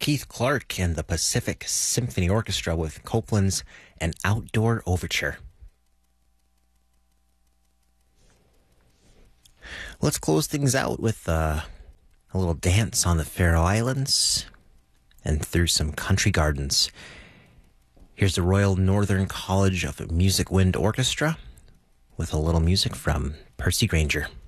Keith Clark and the Pacific Symphony Orchestra with Copland's An Outdoor Overture. Let's close things out with a little dance on the Faroe Islands and through some country gardens. Here's the Royal Northern College of Music Wind Orchestra with a little music from Percy Grainger.